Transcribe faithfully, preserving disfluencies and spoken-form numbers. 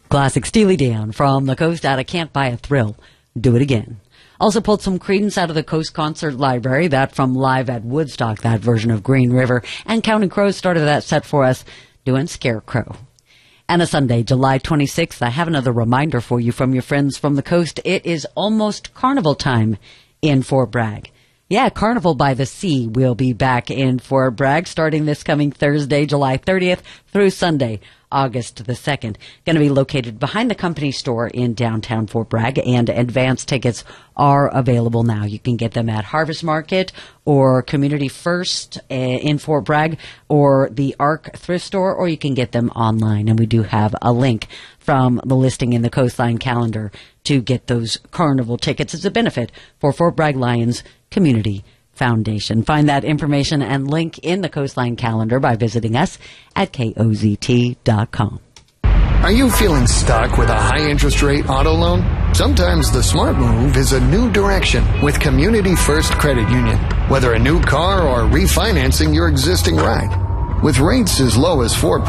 Classic Steely Dan from the coast out of Can't Buy a Thrill. Do it again. Also pulled some Creedence out of the Coast Concert Library, that from Live at Woodstock, that version of Green River. And Counting Crows started that set for us, doing Scarecrow. And a Sunday, July twenty-sixth, I have another reminder for you from your friends from the coast. It is almost carnival time in Fort Bragg. Yeah, Carnival by the Sea will be back in Fort Bragg starting this coming Thursday, July thirtieth through Sunday, August the second. Going to be located behind the company store in downtown Fort Bragg, and advance tickets are available now. You can get them at Harvest Market or Community First uh, in Fort Bragg or the Arc Thrift Store, or you can get them online. And we do have a link from the listing in the Coastline calendar to get those carnival tickets. It's a benefit for Fort Bragg Lions Community Foundation. Find that information and link in the Coastline calendar by visiting us at K O Z T dot com. Are you feeling stuck with a high interest rate auto loan? Sometimes the smart move is a new direction with Community First Credit Union. Whether a new car or refinancing your existing ride. With rates as low as four